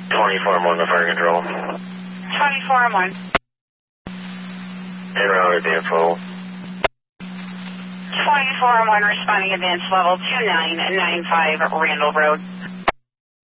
24-1 to fire control. 24-1. En route advance level. 24-1 responding advance level 2995 Randall Road.